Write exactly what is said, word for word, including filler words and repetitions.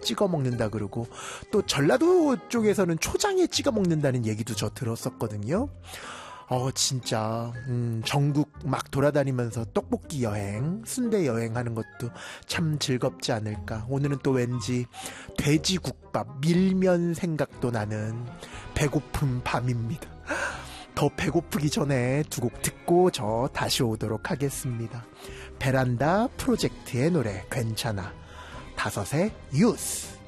찍어 먹는다 그러고, 또 전라도 쪽에서는 초장에 찍어 먹는다는 얘기도 저 들었었거든요. 어 진짜 음, 전국 막 돌아다니면서 떡볶이 여행, 순대 여행하는 것도 참 즐겁지 않을까. 오늘은 또 왠지 돼지국밥, 밀면 생각도 나는 배고픈 밤입니다. 더 배고프기 전에 두 곡 듣고 저 다시 오도록 하겠습니다. 베란다 프로젝트의 노래 괜찮아, 다섯의 유스.